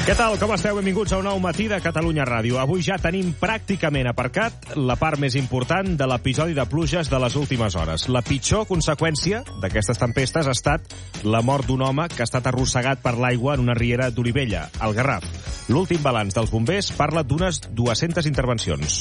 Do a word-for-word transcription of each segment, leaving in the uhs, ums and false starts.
Què tal, com esteu? Benvinguts a un nou matí de Catalunya Ràdio. Avui ja tenim pràcticament aparcat la part més important de l'episodi de pluges de les últimes hores. La pitjor conseqüència d'aquestes tempestes ha estat la mort d'un home que ha estat arrossegat per l'aigua en una riera d'Olivella, al Garraf. L'últim balanç dels bombers parla d'unes dues-centes intervencions.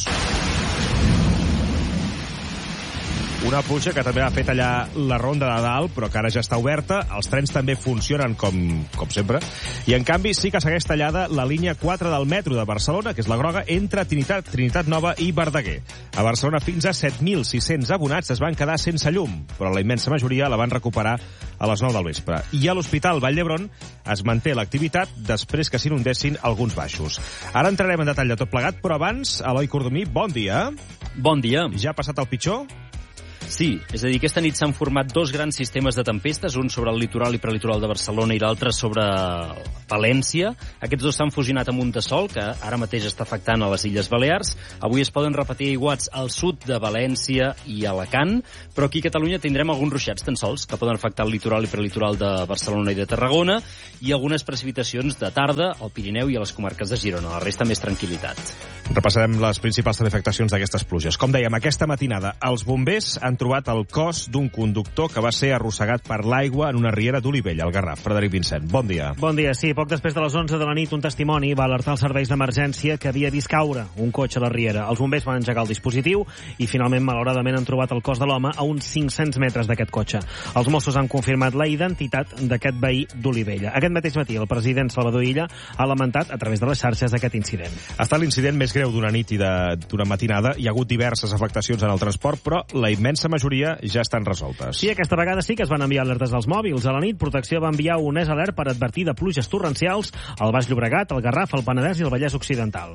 Una pluja que també ha fet allà la ronda de dalt, però que ara ja està oberta. Els trens també funcionen com, com sempre. I, en canvi, sí que segueix tallada la línia quatre del metro de Barcelona, que és la groga, entre Trinitat, Trinitat Nova i Verdaguer. A Barcelona, fins a set mil sis-cents abonats es van quedar sense llum, però la immensa majoria la van recuperar a les nou del vespre. I a l'Hospital Vall d'Hebron es manté l'activitat després que s'inundessin alguns baixos. Ara entrarem en detall de tot plegat, però abans, Eloi Cordomí, bon dia. Bon dia. Ja ha passat el pitjor? Sí, és a dir, aquesta nit s'han format dos grans sistemes de tempestes, un sobre el litoral i prelitoral de Barcelona i l'altre sobre València. Aquests dos s'han fusionat amb un de sol, que ara mateix està afectant a les Illes Balears. Avui es poden repetir aiguats al sud de València i Alacant, però aquí a Catalunya tindrem alguns ruixats tan sols que poden afectar el litoral i prelitoral de Barcelona i de Tarragona, i algunes precipitacions de tarda al Pirineu i a les comarques de Girona. La resta més tranquil·litat. Repassarem les principals afectacions d'aquestes pluges. Com dèiem, aquesta matinada els bombers han trobat el cos d'un conductor que va ser arrossegat per l'aigua en una riera d'Olivella, al Garraf. Frederic Vincent, bon dia. Bon dia, sí. Poc després de les onze de la nit, un testimoni va alertar els serveis d'emergència que havia vist caure un cotxe a la riera. Els bombers van engegar el dispositiu i, finalment, malauradament, han trobat el cos de l'home a uns cinc-cents metres d'aquest cotxe. Els Mossos han confirmat la identitat d'aquest veí d'Olivella. Aquest mateix matí, el president Salvador Illa ha lamentat, a través de les xarxes, aquest incident. Ha estat l'incident més greu d'una nit i d'una matinada. Hi ha hagut diverses afectacions en el transport, però la immensa majoria ja estan resoltes. Sí, aquesta vegada sí que es van enviar alertes als mòbils. A la nit, Protecció va enviar un S alert per advertir de pluges torrencials al Baix Llobregat, al Garraf, al Penedès i al Vallès Occidental.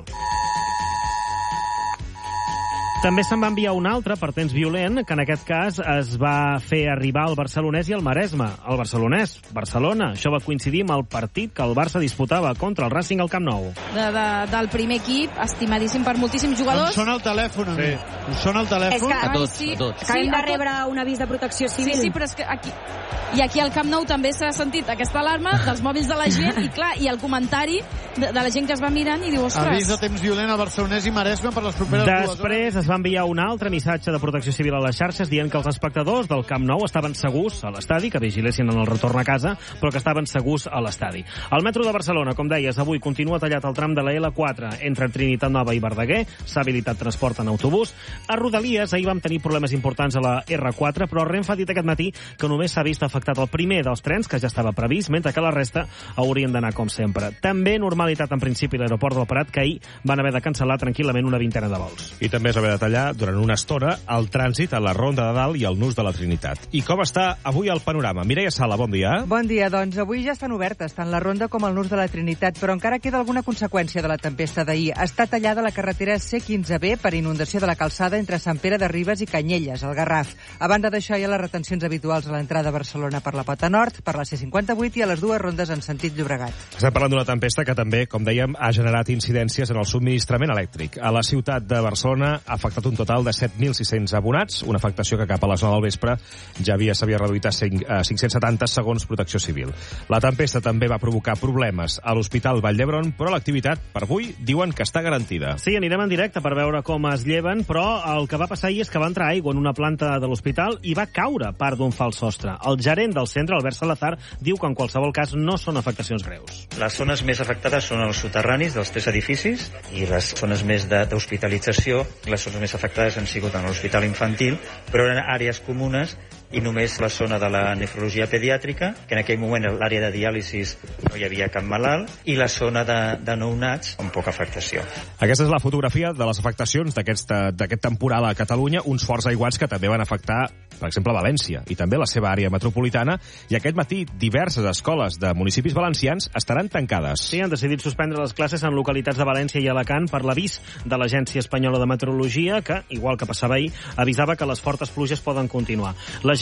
També se'n va enviar un altre per temps violent, que en aquest cas es va fer arribar al barcelonès i al Maresme. El barcelonès, Barcelona. Això va coincidir amb el partit que el Barça disputava contra el Racing al Camp Nou. De, de, del primer equip, estimadíssim per moltíssims jugadors. Em sona el telèfon, a mi. Sí. Em sona el telèfon. Que, a tots, sí, a tots. Acabem sí, de rebre un avís de protecció civil. Sí, sí, però és que aquí... I aquí al Camp Nou també s'ha sentit aquesta alarma dels mòbils de la gent i, clar, i el comentari de, de la gent que es va mirant i diu, ostres... Avís de temps violent al barcelonès i Maresme per les properes dues hores. Després es va enviar un altre missatge de Protecció Civil a les xarxes dient que els espectadors del Camp Nou estaven segurs a l'estadi, que vigilessin en el retorn a casa, però que estaven segurs a l'estadi. El metro de Barcelona, com deies, avui continua tallat el tram de la L quatre entre Trinitat Nova i Verdaguer. S'ha habilitat transport en autobús. A Rodalies ahir vam tenir problemes importants a la R quatre, però Renfe ha dit aquest matí que només s'ha vist afectat el primer dels trens, que ja estava previst, mentre que la resta haurien d'anar com sempre. També normalitat en principi a l'aeroport del Prat, que ahir van haver de cancel·lar tranquil·lament una vintena de vols. I també es va haver de tallar durant una estona el trànsit a la Ronda de Dalt i el nus de la Trinitat. I com està avui el panorama? Mireia Sala, bon dia. Bon dia, doncs avui ja estan obertes tant la Ronda com el nus de la Trinitat, però encara queda alguna conseqüència de la tempesta d'ahir. Està tallada la carretera C quinze B per inundació de la calçada entre Sant Pere de Ribes i Canyelles, al Garraf. A banda d'això, hi ha les retencions habituals a l'entrada a Barcelona per la Pota Nord, per la C cinquanta-vuit i a les dues rondes en sentit Llobregat. Estem parlant d'una tempesta que també, com dèiem, ha generat incidències en el subministrament elèctric. A la ciutat de Barcelona ha afectat un total de set mil sis-cents abonats, una afectació que cap a les nou del vespre ja havia s'havia reduït a cinc-cents setanta segons Protecció Civil. La tempesta també va provocar problemes a l'Hospital Vall d'Hebron, però l'activitat per avui diuen que està garantida. Sí, anirem en directe per veure com es lleven, però el que va passar ahir és que va entrar aigua en una planta de l'hospital i va caure part d'un fals sostre. El gerent del centre, Albert Salazar, diu que en qualsevol cas no són afectacions greus. Les zones més afectades són els soterranis dels tres edificis i les zones més d'hospitalització, les zones més afectades han sigut en l'hospital infantil, però eren àrees comunes i només la zona de la nefrologia pediàtrica, que en aquell moment l'àrea de diàlisis no hi havia cap malalt, i la zona de, de nounats amb poca afectació. Aquesta és la fotografia de les afectacions d'aquest temporal a Catalunya, uns forts aiguats que també van afectar, per exemple, València i també la seva àrea metropolitana, i aquest matí diverses escoles de municipis valencians estaran tancades. Sí, han decidit suspendre les classes en localitats de València i Alacant per l'avís de l'Agència Espanyola de Meteorologia, que, igual que passava ahir, avisava que les fortes pluges poden continuar. La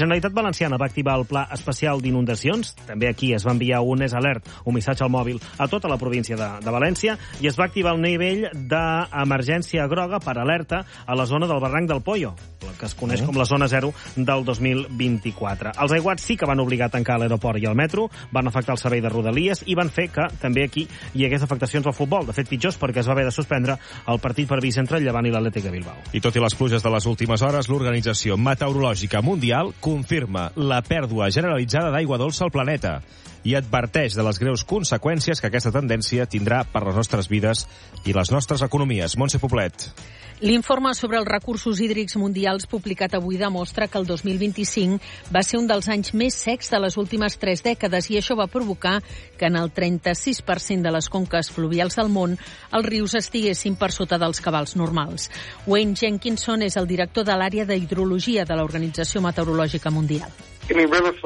Generalitat Valenciana va activar el Pla Especial d'Inundacions. També aquí es va enviar un S Alert, un missatge al mòbil, a tota la província de, de València, i es va activar el nivell d'emergència groga per alerta a la zona del barranc del Pollo, la que es coneix com la zona zero del dos mil vint-i-quatre. Els aiguats sí que van obligar a tancar l'aeroport i el metro, van afectar el servei de Rodalies i van fer que també aquí hi hagués afectacions al futbol. De fet, pitjors, perquè es va haver de suspendre el partit previst entre el Llevant i l'Atlètic de Bilbao. I tot i les pluges de les últimes hores, l'Organització Meteorològica Mundial confirma la pèrdua generalitzada d'aigua dolça al planeta i adverteix de les greus conseqüències que aquesta tendència tindrà per les nostres vides i les nostres economies. Montse Poblet. L'informe sobre els recursos hídrics mundials publicat avui demostra que el dos mil vint-i-cinc va ser un dels anys més secs de les últimes tres dècades i això va provocar que en el trenta-sis per cent de les conques fluvials del món els rius estiguessin per sota dels cabals normals. Wayne Jenkinson és el director de l'àrea d'hidrologia de l'Organització Meteorològica Mundial. El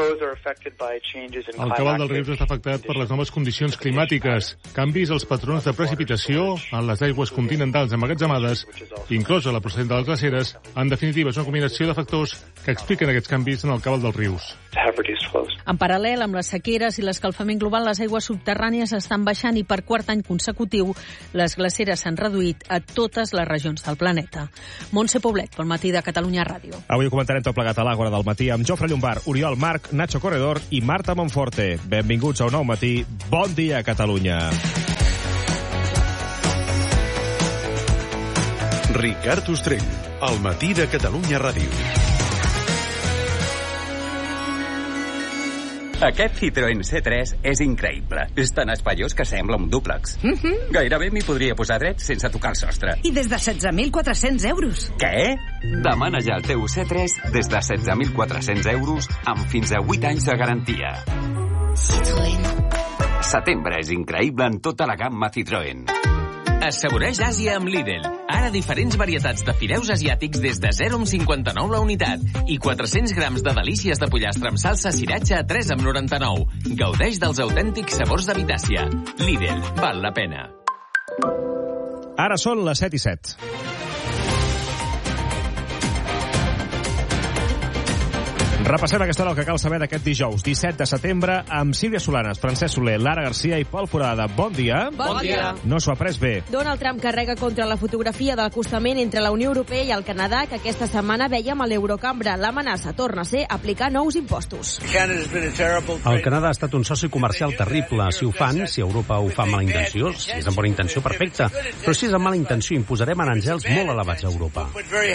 cabal dels rius està afectat per les noves condicions climàtiques, canvis als patrons de precipitació en les aigües continentals emmagatzemades, inclosa la procedent de les glaceres. En definitiva, és una combinació de factors que expliquen aquests canvis en el cabal dels rius. En paral·lel amb les sequeres i l'escalfament global, les aigües subterrànies estan baixant i per quart any consecutiu les glaceres s'han reduït a totes les regions del planeta. Montse Poblet, pel Matí de Catalunya Ràdio. Avui ho comentarem tot plegat a l'Àgora del Matí amb Jofre Llombard, Oriol Marc, Nacho Corredor i Marta Monforte. Benvinguts a un nou matí. Bon dia, Catalunya. Ricard Ostrell, al Matí de Catalunya Ràdio. Aquest Citroën C tres és increïble. És tan espaiós que sembla un dúplex. Mm-hmm. Gairebé m'hi podria posar dret sense tocar el sostre. I des de setze mil quatre-cents euros. Què? Demana ja el teu C tres des de setze mil quatre-cents euros amb fins a vuit anys de garantia. Citroën. Setembre és increïble en tota la gamma Citroën. Assaboreix Àsia amb Lidl. Ara diferents varietats de fideus asiàtics des de zero coma cinquanta-nou la unitat i quatre-cents grams de delícies de pollastre amb salsa sriracha a tres coma noranta-nou. Gaudeix dels autèntics sabors de Vitàcia. Lidl, val la pena. Ara són les set i set. Repassem aquesta hora el que cal saber d'aquest dijous, disset de setembre, amb Sílvia Solanes, Francesc Soler, Lara Garcia i Pol Forada. Bon dia. Bon dia. No s'ho ha pres bé. Donald Trump carrega contra la fotografia de l'acostament entre la Unió Europea i el Canadà que aquesta setmana vèiem a l'Eurocambra. L'amenaça torna a ser aplicar nous impostos. El Canadà ha estat un soci comercial terrible. Si ho fan, si Europa ho fa amb mala intenció, si és amb bona intenció, perfecte. Però si és amb mala intenció, imposarem aranzels molt elevats a Europa.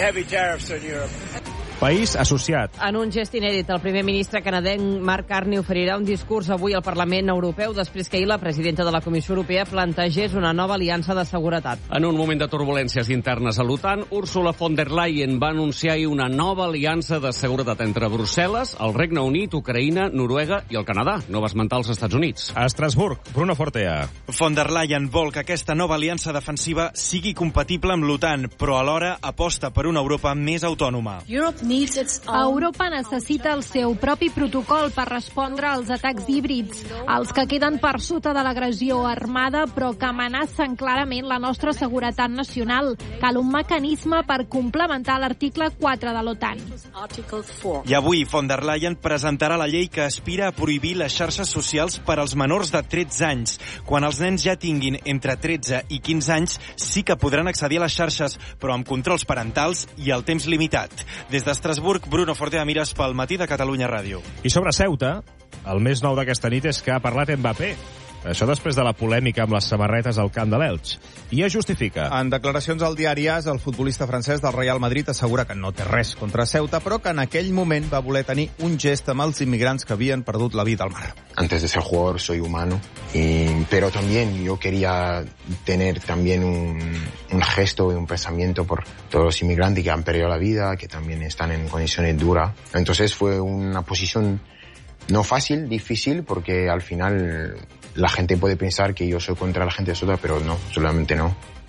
País associat. En un gest inèdit, el primer ministre canadenc Mark Carney oferirà un discurs avui al Parlament Europeu després que ahir la presidenta de la Comissió Europea plantegés una nova aliança de seguretat. En un moment de turbulències internes a l'OTAN, Ursula von der Leyen va anunciar ahir una nova aliança de seguretat entre Brussel·les, el Regne Unit, Ucraïna, Noruega i el Canadà. No va esmentar els Estats Units. A Estrasburg, Bruno Fortea. Von der Leyen vol que aquesta nova aliança defensiva sigui compatible amb l'OTAN, però alhora aposta per una Europa més autònoma. Europa necessita el seu propi protocol per respondre als atacs híbrids, els que queden per sota de l'agressió armada però que amenacen clarament la nostra seguretat nacional. Cal un mecanisme per complementar l'article quatre de l'OTAN. I avui von der Leyen presentarà la llei que aspira a prohibir les xarxes socials per als menors de tretze anys. Quan els nens ja tinguin entre tretze i quinze anys, sí que podran accedir a les xarxes, però amb controls parentals i el temps limitat. Des d'Estrasburg, Bruno Fortea Mires pel Matí de Catalunya Ràdio. I sobre Ceuta, el més nou d'aquesta nit és que ha parlat Mbappé. Això després de la polèmica amb les samarretes al camp de l'Elx. I es justifica. En declaracions al diari AS, el futbolista francès del Real Madrid assegura que no té res contra Ceuta, però que en aquell moment va voler tenir un gest amb els immigrants que havien perdut la vida al mar. Antes de ser jugador soy humano, y, pero también yo quería tener también un, un gesto y un pensamiento por todos los inmigrantes que han perdido la vida, que también están en condiciones duras. Entonces fue una posición no fácil, difícil, porque al final la gente puede pensar que yo soy contra la gente de Ceuta, pero no, solamente no.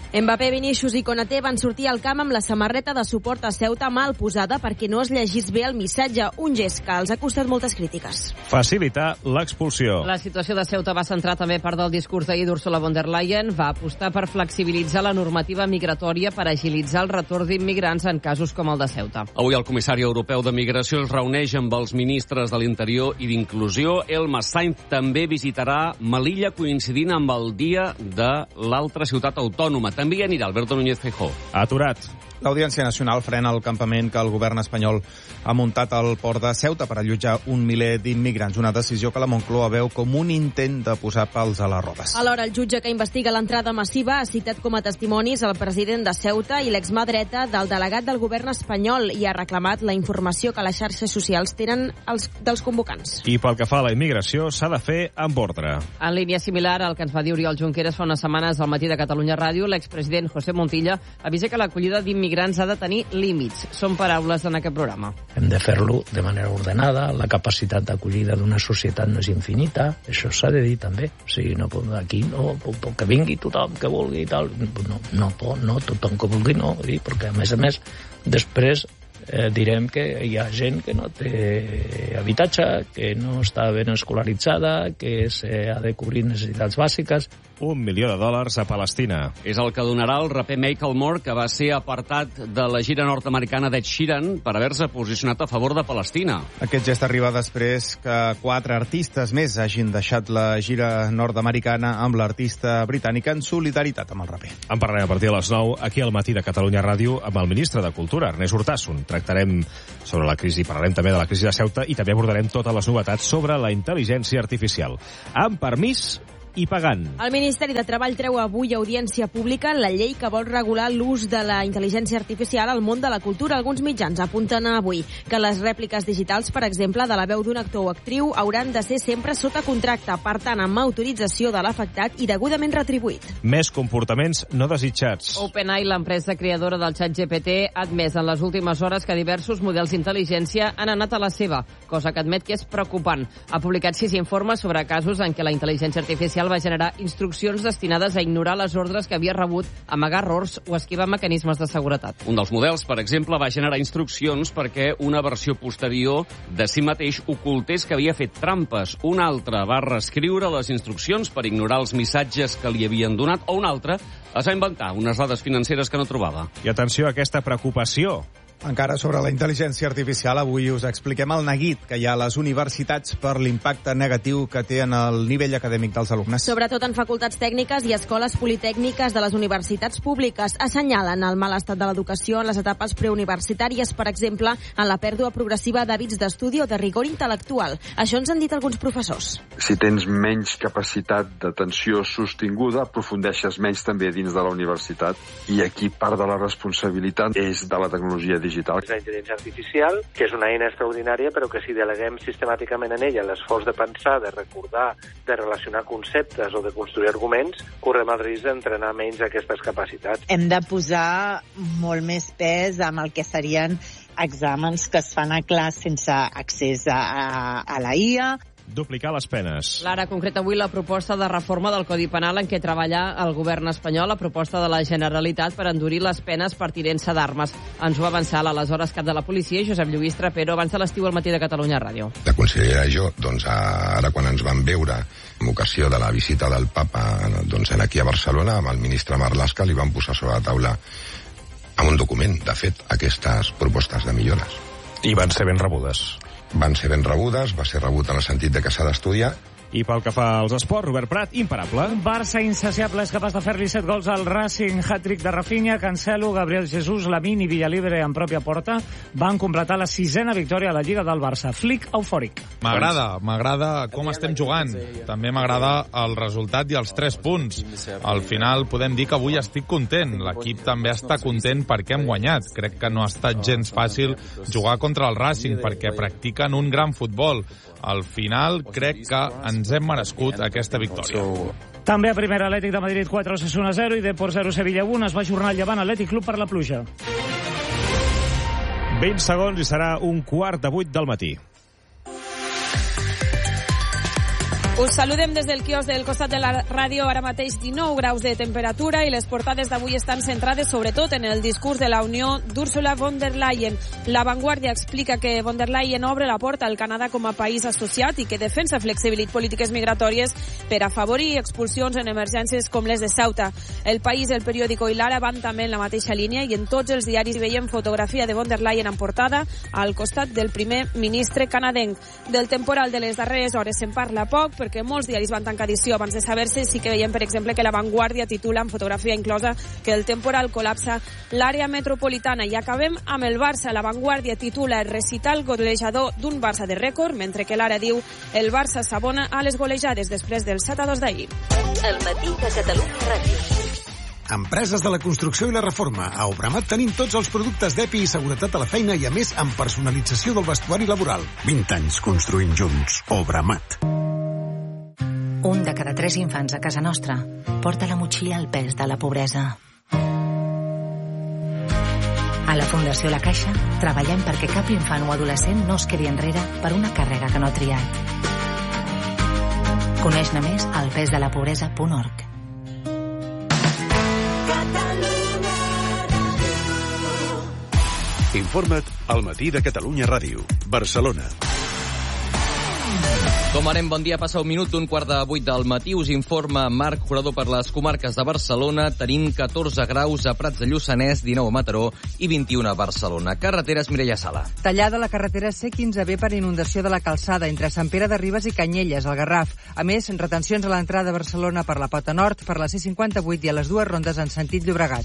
Mbappé, Vinícius i Konaté van sortir al camp amb la samarreta de suport a Ceuta mal posada perquè no es llegís bé el missatge, un gest que els ha costat moltes crítiques. Facilitar l'expulsió. La situació de Ceuta va centrar també part del discurs d'ahir d'Ursula von der Leyen. Va apostar per flexibilitzar la normativa migratòria per agilitzar el retorn d'immigrants en casos com el de Ceuta. Avui el comissari europeu de Migració es reuneix amb els ministres de l'Interior i d'Inclusió. Elma Sainz també visitarà Melilla coincidint amb el dia de l'altra ciutat autònoma. També hi anirà Alberto Núñez Feijóo. Aturat. L'Audiència Nacional frena el campament que el govern espanyol ha muntat al port de Ceuta per allotjar un miler d'immigrants, una decisió que la Moncloa veu com un intent de posar pals a les rodes. Alhora, el jutge que investiga l'entrada massiva ha citat com a testimonis el president de Ceuta i l'exmà dreta del delegat del govern espanyol i ha reclamat la informació que les xarxes socials tenen els, dels convocants. I pel que fa a la immigració, s'ha de fer amb ordre. En línia similar al que ens va dir Oriol Junqueras fa unes setmanes al Matí de Catalunya Ràdio, l'expresident José Montilla avisa que l'acollida d'immigrants ha de tenir límits. Són paraules en aquest programa. Hem de fer-lo de manera ordenada, la capacitat d'acollida d'una societat no és infinita, això s'ha de dir també. O sigui, no, aquí no, que vingui tothom que vulgui i tal, no, no, no tothom que vulgui no, perquè a més a més després eh, direm que hi ha gent que no té habitatge, que no està ben escolaritzada, que s'ha de cobrir necessitats bàsiques. Un milió de dòlars a Palestina. És el que donarà el raper Macklemore, que va ser apartat de la gira nord-americana d'Ed Sheeran per haver-se posicionat a favor de Palestina. Aquest gest arriba després que quatre artistes més hagin deixat la gira nord-americana amb l'artista britànica en solidaritat amb el raper. En parlarem a partir de les nou, aquí al Matí de Catalunya Ràdio, amb el ministre de Cultura, Ernest Urtasun. Tractarem sobre la crisi, parlarem també de la crisi de Ceuta i també abordarem totes les novetats sobre la intel·ligència artificial. Amb permís i pagant. El Ministeri de Treball treu avui a audiència pública la llei que vol regular l'ús de la intel·ligència artificial al món de la cultura. Alguns mitjans apunten avui que les rèpliques digitals, per exemple, de la veu d'un actor o actriu, hauran de ser sempre sota contracte, per tant, amb autorització de l'afectat i degudament retribuït. Més comportaments no desitjats. OpenAI, l'empresa creadora del xat G P T, ha admès en les últimes hores que diversos models d'intel·ligència han anat a la seva, cosa que admet que és preocupant. Ha publicat sis informes sobre casos en què la intel·ligència artificial va generar instruccions destinades a ignorar les ordres que havia rebut, amagar errors o esquivar mecanismes de seguretat. Un dels models, per exemple, va generar instruccions perquè una versió posterior de si mateix ocultés que havia fet trampes. Un altre va reescriure les instruccions per ignorar els missatges que li havien donat, o un altre es va inventar unes dades financeres que no trobava. I atenció a aquesta preocupació. Encara sobre la intel·ligència artificial, avui us expliquem el neguit que hi ha a les universitats per l'impacte negatiu que té en el nivell acadèmic dels alumnes. Sobretot en facultats tècniques i escoles politècniques de les universitats públiques. Assenyalen el mal estat de l'educació en les etapes preuniversitàries, per exemple, en la pèrdua progressiva d'hàbits d'estudi o de rigor intel·lectual. Això ens han dit alguns professors. Si tens menys capacitat d'atenció sostinguda, aprofundeixes menys també dins de la universitat, i aquí part de la responsabilitat és de la tecnologia digital. Digital. La intel·ligència artificial, que és una eina extraordinària, però que si deleguem sistemàticament en ella l'esforç de pensar, de recordar, de relacionar conceptes o de construir arguments, correm el risc d'entrenar menys aquestes capacitats. Hem de posar molt més pes amb el que serien exàmens que es fan a classe sense accés a, a, a la I A. Duplicar les penes. L'Ara concreta avui la proposta de reforma del Codi Penal en què treballa el govern espanyol, la proposta de la Generalitat per endurir les penes per tinença d'armes. Ens ho va avançar l'aleshores cap de la policia, Josep Lluís Trapero, abans de l'estiu al Matí de Catalunya Ràdio. La consellera i jo, doncs, ara quan ens vam veure en ocasió de la visita del papa doncs, aquí a Barcelona, amb el ministre Marlaska, li vam posar sobre la taula amb un document, de fet, aquestes propostes de millores. I van ser ben rebudes. Van ser ben rebudes, va ser rebut en el sentit de que s'ha d'estudiar. I pel que fa als esports, Robert Prat, imparable. Un Barça insaciable és capaç de fer-li set gols al Racing, hat-trick de Rafinha, Cancelo, Gabriel Jesús, Lamine i Villalibre en pròpia porta. Van completar la sisena victòria a la Lliga del Barça. Flick eufòric. M'agrada, m'agrada com estem jugant. També m'agrada el resultat i els tres punts. Al final podem dir que avui estic content. L'equip també està content perquè hem guanyat. Crec que no ha estat gens fàcil jugar contra el Racing perquè practiquen un gran futbol. Al final crec que ens hem merescut aquesta victòria. També a primera, Atlètic de Madrid quatre, Osasuna zero i Depor zero, Sevilla un. Es va ajornar el Llevant Atlètic Club per la pluja. vint segons i serà un quart de vuit del matí. Us saludem des del quiosc del costat de la ràdio, ara mateix dinou graus de temperatura i les portades d'avui estan centrades sobretot en el discurs de la Unió d'Ursula von der Leyen. La Vanguardia explica que von der Leyen obre la porta al Canadà com a país associat i que defensa flexibilitat polítiques migratòries per afavorir expulsions en emergències com les de Ceuta. El País, El Periódico i l'Ara van també en la mateixa línia i en tots els diaris veiem fotografia de von der Leyen en portada al costat del primer ministre canadenc. Del temporal de les darreres hores se'n parla poc perquè molts diaris van tancar edició abans de saber-se. Sí que veiem, per exemple, que La Vanguardia titula amb fotografia inclosa que el temporal col·lapsa l'àrea metropolitana. I acabem amb el Barça. La Vanguardia titula el recital golejador d'un Barça de rècord, mentre que l'Ara diu el Barça s'abona a les golejades després del set a dos d'ahir. El matí de Catalunya Ràdio. Empreses de la construcció i la reforma. A Obramat tenim tots els productes d'E P I i seguretat a la feina i, a més, amb personalització del vestuari laboral. vint anys construint junts. Obramat. Un de cada tres infants a casa nostra porta a la motxilla el pes de la pobresa. A la Fundació La Caixa treballem perquè cap infant o adolescent no es quedi enrere per una càrrega que no ha triat. Coneix-ne més al pesdelapobresa punt org. Informa't al Matí de Catalunya Ràdio, Barcelona. Com anem? Bon dia. Passa un minut d'un quart de vuit del matí. Us informa Marc Jurador per les comarques de Barcelona. Tenim catorze graus a Prats de Lluçanès, dinou a Mataró i vint-i-un a Barcelona. Carreteres, Mireia Sala. Tallada la carretera C quinze B per inundació de la calçada entre Sant Pere de Ribes i Canyelles, al Garraf. A més, retencions a l'entrada a Barcelona per la Pota Nord, per la C cinquanta-vuit i a les dues rondes en sentit Llobregat.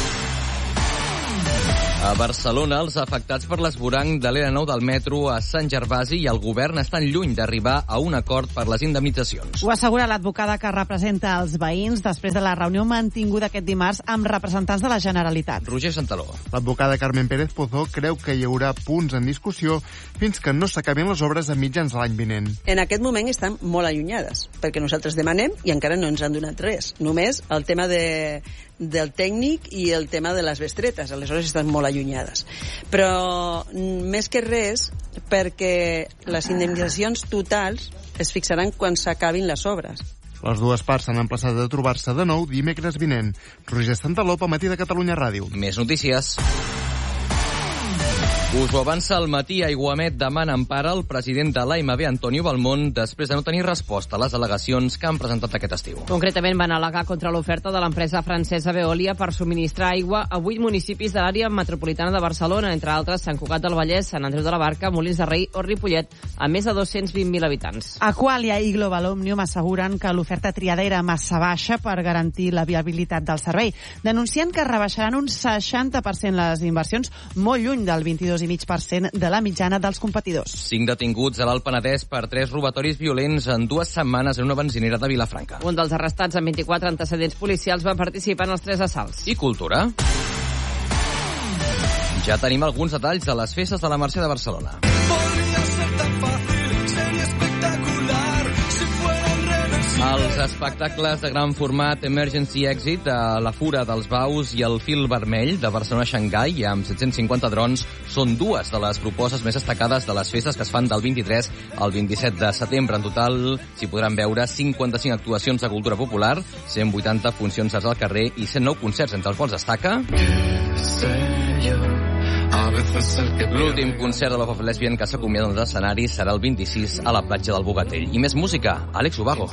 A Barcelona, els afectats per l'esvoranc de l'E nou del metro a Sant Gervasi i el govern estan lluny d'arribar a un acord per les indemnitzacions. Ho assegura l'advocada que representa els veïns després de la reunió mantinguda aquest dimarts amb representants de la Generalitat. Roger Santaló. L'advocada Carmen Pérez Pozo creu que hi haurà punts en discussió fins que no s'acabin les obres a mitjans de l'any vinent. En aquest moment estan molt allunyades, perquè nosaltres demanem i encara no ens han donat res. Només el tema de... del tècnic i el tema de les bestretes, aleshores estan molt allunyades. Però més que res, perquè les indemnitzacions totals es fixaran quan s'acabin les obres. Les dues parts s'han emplaçat a trobar-se de nou dimecres vinent. Roger Santaló, al Matí de Catalunya Ràdio. Més notícies. Us ho avança al matí. Aiguamet demana empara al president de l'A M B, Antonio Balmón, després de no tenir resposta a les al·legacions que han presentat aquest estiu. Concretament van al·legar contra l'oferta de l'empresa francesa Veolia per subministrar aigua a vuit municipis de l'àrea metropolitana de Barcelona, entre altres Sant Cugat del Vallès, Sant Andreu de la Barca, Molins de Rei o Ripollet, a més de dos-cents vint mil habitants. Aqualia i Global Òmnium asseguren que l'oferta triada era massa baixa per garantir la viabilitat del servei, denunciant que rebaixaran un seixanta per cent les inversions, molt lluny del vint-i-dos i mig per cent de la mitjana dels competidors. Cinc detinguts a l'Alt Penedès per tres robatoris violents en dues setmanes en una benzinera de Vilafranca. Un dels arrestats amb vint-i-quatre antecedents policials va participar en els tres assalts. I cultura? Ja tenim alguns detalls de les festes de la Mercè de Barcelona. Podria ser tan fàcil, seria espectacular si fueran reversibles. Els espectacles de gran format Emergency Exit a la Fura dels Baus i el Fil Vermell de Barcelona-Xangai amb set-cents cinquanta drons són dues de les propostes més destacades de les festes que es fan del vint-i-tres al vint-i-set de setembre. En total s'hi podran veure cinquanta-cinc actuacions de cultura popular, cent vuitanta funcions al carrer i cent nou concerts, entre els quals destaca l'últim concert de Love of Lesbian que s'acomiada dels escenaris serà el vint-i-sis a la platja del Bogatell. I més música, Àlex Ubago.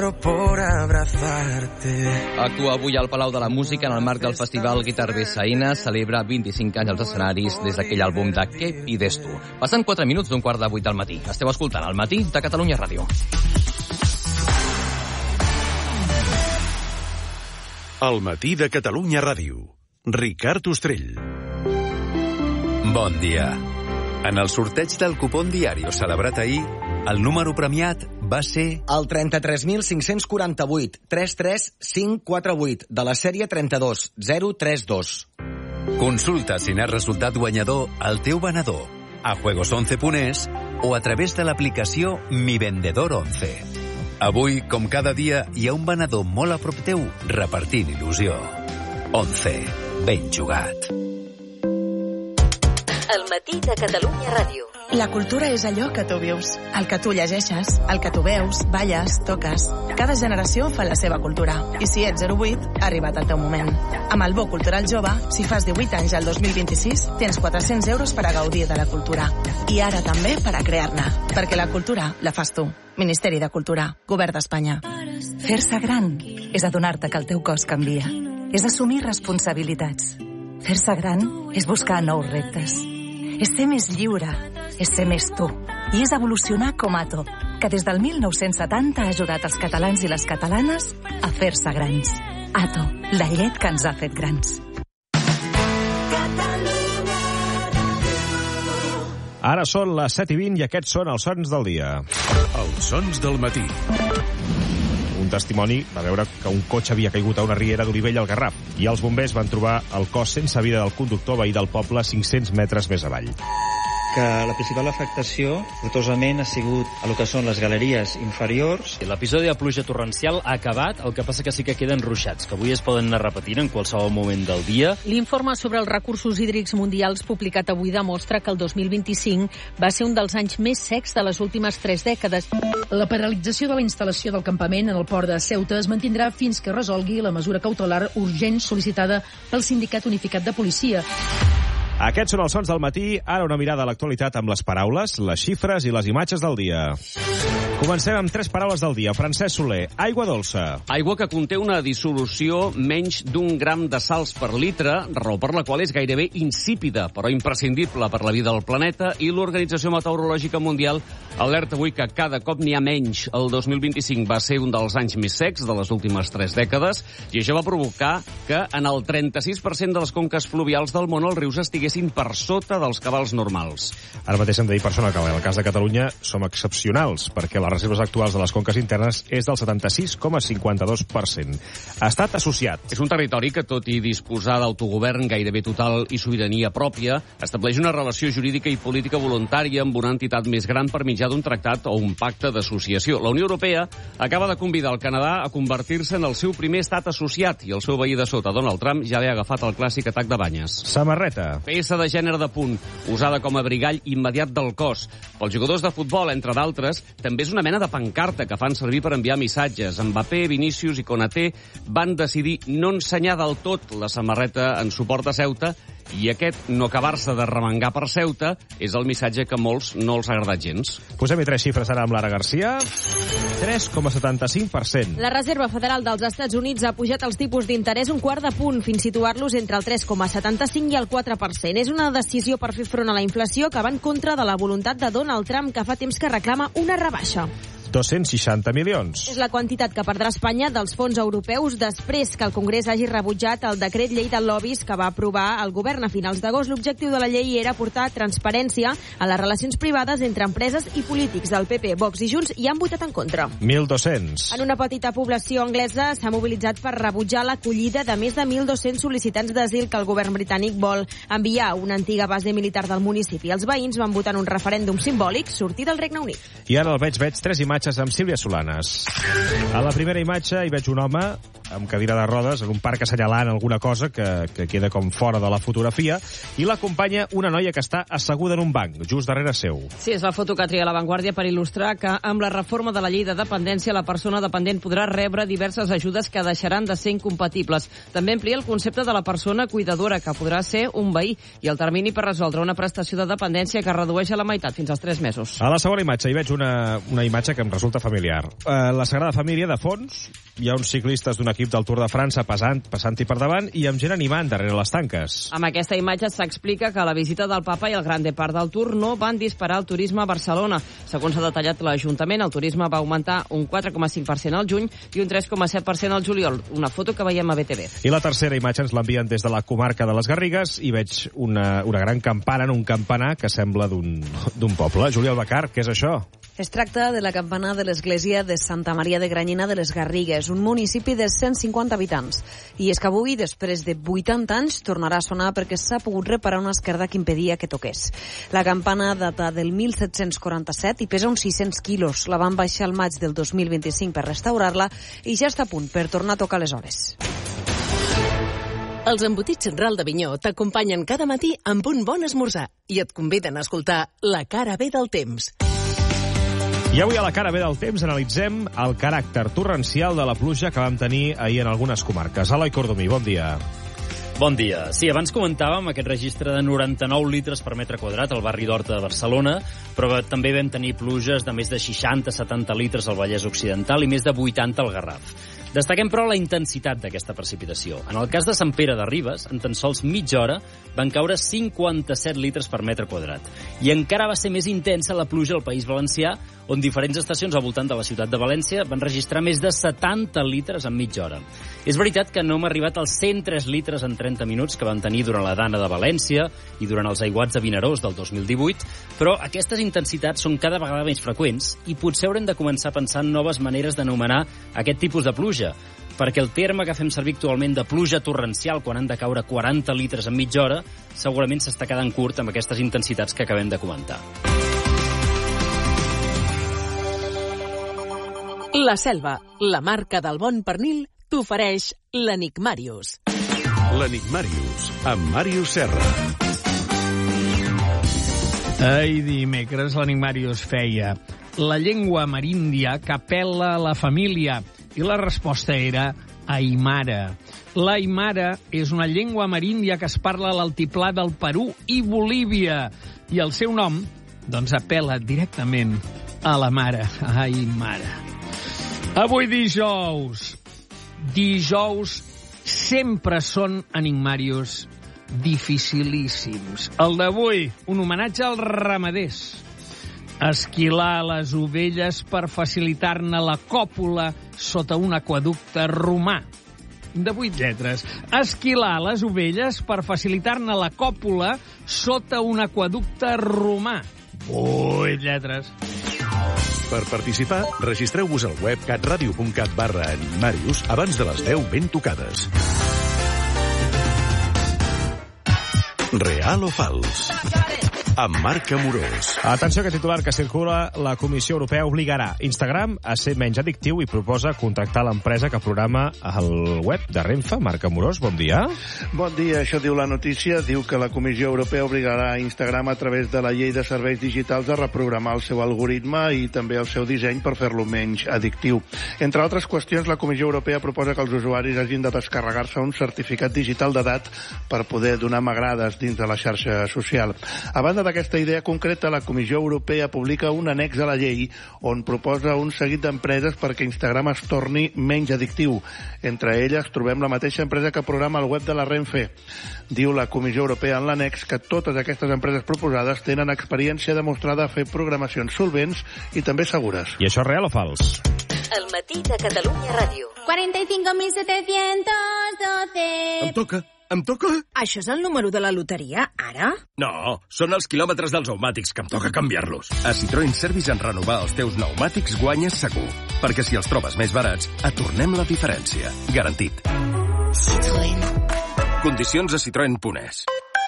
Actua avui al Palau de la Música en el marc del festival Guitar Besaïna. Celebra vint-i-cinc anys als escenaris des d'aquell àlbum de Què pides tu. Passen quatre minuts d'un quart de vuit del matí. Esteu escoltant el Matí de Catalunya Ràdio. El Matí de Catalunya Ràdio. Ricard Ostrell. Bon dia. En el sorteig del cupón diario celebrat ahir, el número premiat va ser... El trenta-tres mil cinc-cents quaranta-vuit, tres tres cinc quatre vuit, de la sèrie trenta-dos zero tres dos. Consulta si n'has resultat guanyador al teu venedor, a juegos once punt es o a través de l'aplicació Mi Vendedor once. Avui, com cada dia, hi ha un venedor molt a prop teu repartint il·lusió. once. Ben jugat. El Matí de Catalunya Ràdio. La cultura és allò que tu vius, el que tu llegeixes, el que tu veus, balles, toques. Cada generació fa la seva cultura. I si ets zero vuit, ha arribat el teu moment. Amb el Bo Cultural Jove, si fas divuit anys al dos mil vint-i-sis, tens quatre-cents euros per a gaudir de la cultura. I ara també per a crear-ne. Perquè la cultura la fas tu. Ministeri de Cultura, Govern d'Espanya. Fer-se gran és adonar-te que el teu cos canvia. És assumir responsabilitats. Fer-se gran és buscar nous reptes. És ser més lliure, és ser més tu. I és evolucionar com Ato, que des del mil nou-cents setanta ha ajudat els catalans i les catalanes a fer-se grans. Ato, la llet que ens ha fet grans. Ara són les set i vint i aquests són els sons del dia. Els sons del matí. Un testimoni va veure que un cotxe havia caigut a una riera d'Olivella al Garraf i els bombers van trobar el cos sense vida del conductor veí del poble cinc-cents metres més avall. Que la principal afectació, fortosament, ha sigut a lo que són les galeries inferiors. L'episodi de pluja torrencial ha acabat, el que passa que sí que queden ruixats, que avui es poden anar repetint en qualsevol moment del dia. L'informe sobre els recursos hídrics mundials publicat avui demostra que el dos mil vint-i-cinc va ser un dels anys més secs de les últimes tres dècades. La paralització de la instal·lació del campament en el port de Ceuta es mantindrà fins que resolgui la mesura cautelar urgent sol·licitada pel Sindicat Unificat de Policia. Aquests són els sons del matí, ara una mirada a l'actualitat amb les paraules, les xifres i les imatges del dia. Comencem amb tres paraules del dia. Francesc Soler, aigua dolça. Aigua que conté una dissolució menys d'un gram de sals per litre, raó per la qual és gairebé insípida, però imprescindible per la vida del planeta, i l'Organització Meteorològica Mundial alerta avui que cada cop n'hi ha menys. El dos mil vint-i-cinc va ser un dels anys més secs de les últimes tres dècades, i això va provocar que en el trenta-sis per cent de les conques fluvials del món els rius estiguessin per sota dels cabals normals. Ara mateix hem de dir, persona, que en el cas de Catalunya som excepcionals, perquè les reserves actuals de les conques internes és del setanta-sis coma cinquanta-dos per cent. Ha estat associat. És un territori que, tot i disposar d'autogovern gairebé total i sobirania pròpia, estableix una relació jurídica i política voluntària amb una entitat més gran per mitjà d'un tractat o un pacte d'associació. La Unió Europea acaba de convidar el Canadà a convertir-se en el seu primer estat associat i el seu veí de sota, Donald Trump, ja li ha agafat el clàssic atac de banyes. Samarreta. Peça de gènere de punt, usada com a abrigall immediat del cos. Pels jugadors de futbol, entre d'altres, també és una mena de pancarta que fan servir per enviar missatges. Mbappé, Vinícius i Konaté van decidir no ensenyar del tot la samarreta en suport a Ceuta, i aquest no acabar-se de remengar per Ceuta és el missatge que a molts no els ha agradat gens. Posem-hi tres xifres ara amb Lara Garcia. tres coma setanta-cinc per cent. La Reserva Federal dels Estats Units ha pujat els tipus d'interès un quart de punt, fins situar-los entre el tres coma setanta-cinc i el quatre per cent. És una decisió per fer front a la inflació que va en contra de la voluntat de Donald Trump, que fa temps que reclama una rebaixa. dos-cents seixanta milions. És la quantitat que perdrà Espanya dels fons europeus després que el Congrés hagi rebutjat el decret llei de lobbies que va aprovar el govern a finals d'agost. L'objectiu de la llei era portar transparència a les relacions privades entre empreses i polítics del P P, Vox i Junts, i han votat en contra. mil dos-cents. En una petita població anglesa s'ha mobilitzat per rebutjar l'acollida de més de mil dos-cents sol·licitants d'asil que el govern britànic vol enviar a una antiga base militar del municipi. Els veïns van votar en un referèndum simbòlic sortir del Regne Unit. I ara el veig, veig tres imatges amb Sílvia Solanes. A la primera imatge hi veig un home amb cadira de rodes en un parc assenyalant alguna cosa que, que queda com fora de la fotografia, i l'acompanya una noia que està asseguda en un banc, just darrere seu. Sí, és la foto que tria La Vanguardia per il·lustrar que amb la reforma de la llei de dependència la persona dependent podrà rebre diverses ajudes que deixaran de ser incompatibles. També amplia el concepte de la persona cuidadora, que podrà ser un veí, i el termini per resoldre una prestació de dependència que redueix a la meitat, fins als tres mesos. A la segona imatge hi veig una, una imatge que em resulta familiar. Uh, la Sagrada Família, de fons, hi ha uns ciclistes d'un equip del Tour de França passant, passant-hi per davant i amb gent animant darrere les tanques. Amb aquesta imatge s'explica que la visita del papa i el gran depart del Tour no van disparar el turisme a Barcelona. Segons ha detallat l'Ajuntament, el turisme va augmentar un quatre coma cinc per cent al juny i un tres coma set per cent al juliol. Una foto que veiem a B T V. I la tercera imatge ens l'envien des de la comarca de les Garrigues i veig una, una gran campana en un campanar que sembla d'un d'un poble. Júlia Albacar, què és això? Es tracta de la campana de l'església de Santa Maria de Granyena de les Garrigues, un municipi de cent cinquanta habitants. I és que avui, després de vuitanta anys, tornarà a sonar perquè s'ha pogut reparar una esquerda que impedia que toqués. La campana data del mil set-cents quaranta-set i pesa uns sis-cents quilos. La van baixar al maig del dos mil vint-i-cinc per restaurar-la i ja està a punt per tornar a tocar les hores. Els embotits Ral d'Avinyó t'acompanyen cada matí amb un bon esmorzar i et conviden a escoltar La cara B del temps. I avui a La cara B del temps analitzem el caràcter torrencial de la pluja que vam tenir ahir en algunes comarques. Eloi Cordomí, bon dia. Bon dia. Sí, abans comentàvem aquest registre de noranta-nou litres per metre quadrat al barri d'Horta de Barcelona, però també vam tenir pluges de més de seixanta a setanta litres al Vallès Occidental i més de vuitanta al Garraf. Destaquem, però, la intensitat d'aquesta precipitació. En el cas de Sant Pere de Ribes, en tan sols mitja hora van caure cinquanta-set litres per metre quadrat. I encara va ser més intensa la pluja al País Valencià, on diferents estacions al voltant de la ciutat de València van registrar més de setanta litres en mitja hora. És veritat que no hem arribat als cent tres litres en trenta minuts que van tenir durant la Dana de València i durant els aiguats de Vinaròs del dos mil divuit, però aquestes intensitats són cada vegada més freqüents i potser haurem de començar a pensar en noves maneres d'anomenar aquest tipus de pluja, perquè el terme que fem servir actualment de pluja torrencial quan han de caure quaranta litres en mitja hora segurament s'està quedant curt amb aquestes intensitats que acabem de comentar. La Selva, la marca del bon pernil, t'ofereix l'Enigmàrius. L'Enigmàrius, amb Màrius Serra. Ahir dimecres l'Enigmàrius feia la llengua ameríndia que apel·la a la família i la resposta era aimara. L'aimara és una llengua ameríndia que es parla a l'altiplà del Perú i Bolívia i el seu nom doncs apel·la directament a la mare, aimara. Avui dijous. Dijous sempre són enigmàrius dificilíssims. El d'avui, un homenatge als ramaders. Esquilar les ovelles per facilitar-ne la còpula sota un aqüeducte romà. De vuit lletres. Esquilar les ovelles per facilitar-ne la còpula sota un aqüeducte romà. Vuit lletres. Per participar, registreu-vos al web catradio punt cat barra Enigmàrius abans de les deu ben tocades. Real o fals? Amb Marc Amorós. Atenció, que titular que circula: la Comissió Europea obligarà Instagram a ser menys addictiu i proposa contractar l'empresa que programa el web de Renfe. Marc Amorós, bon dia. Bon dia, això diu la notícia. Diu que la Comissió Europea obligarà Instagram a través de la llei de serveis digitals a reprogramar el seu algoritme i també el seu disseny per fer-lo menys addictiu. Entre altres qüestions, la Comissió Europea proposa que els usuaris hagin de descarregar-se un certificat digital d'edat per poder donar m'agrades dins de la xarxa social. A banda d'aquesta idea concreta, la Comissió Europea publica un annex a la llei on proposa un seguit d'empreses perquè Instagram es torni menys addictiu. Entre elles trobem la mateixa empresa que programa el web de la Renfe. Diu la Comissió Europea en l'annex que totes aquestes empreses proposades tenen experiència demostrada a fer programacions solvents i també segures. I això és real o fals? El matí de Catalunya Ràdio. cuarenta y cinco mil setecientos doce. Em toca. Em toca? Això és el número de la loteria, ara? No, són els quilòmetres dels pneumàtics, que em toca canviar-los. A Citroën Service, en renovar els teus pneumàtics guanyes segur. Perquè si els trobes més barats, et tornem la diferència. Garantit. Citroën. Condicions a citroen punt es.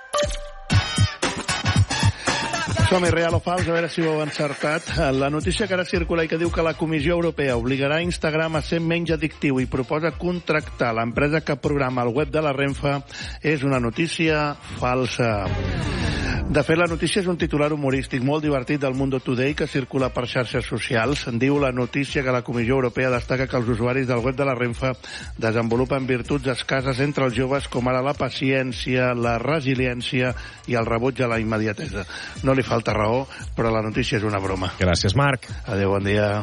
Som-hi, real o fals, a veure si ho heu encertat. La notícia que ara circula i que diu que la Comissió Europea obligarà Instagram a ser menys addictiu i proposa contractar l'empresa que programa el web de la Renfe és una notícia falsa. De fet, la notícia és un titular humorístic molt divertit del Mundo Today que circula per xarxes socials. Diu la notícia que la Comissió Europea destaca que els usuaris del web de la Renfe desenvolupen virtuts escasses entre els joves com ara la paciència, la resiliència i el rebuig a la immediatesa. No li falta raó, però la notícia és una broma. Gràcies, Marc. Adéu, bon dia.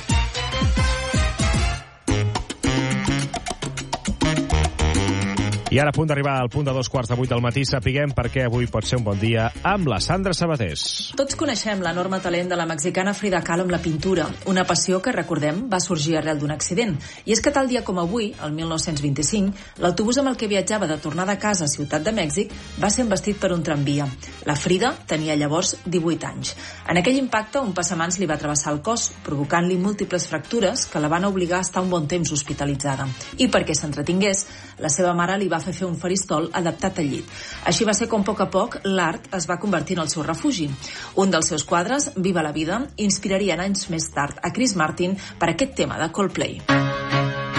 I ara, a punt d'arribar al punt de dos quarts de vuit del matí, sapiguem per què avui pot ser un bon dia amb la Sandra Sabatés. Tots coneixem l'enorme talent de la mexicana Frida Kahlo amb la pintura, una passió que, recordem, va sorgir arrel d'un accident. I és que tal dia com avui, el mil nou-cents vint-i-cinc, l'autobús amb el que viatjava de tornada a casa a Ciutat de Mèxic va ser embestit per un tramvia. La Frida tenia llavors divuit anys. En aquell impacte, un passamans li va travessar el cos, provocant-li múltiples fractures que la van obligar a estar un bon temps hospitalitzada. I perquè s'entretingués, la seva mare li va fer fer un faristol adaptat al llit. Així va ser com, a poc a poc, l'art es va convertir en el seu refugi. Un dels seus quadres, Viva la vida, inspirarien anys més tard a Chris Martin per aquest tema de Coldplay.